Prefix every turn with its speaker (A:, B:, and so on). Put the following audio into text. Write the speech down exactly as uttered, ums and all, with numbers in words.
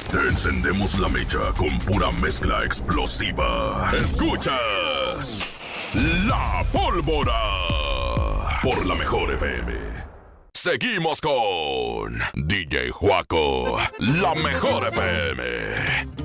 A: Te encendemos la mecha con pura mezcla explosiva. Escuchas La Pólvora por la Mejor F M. Seguimos con D J Juaco, la Mejor F M.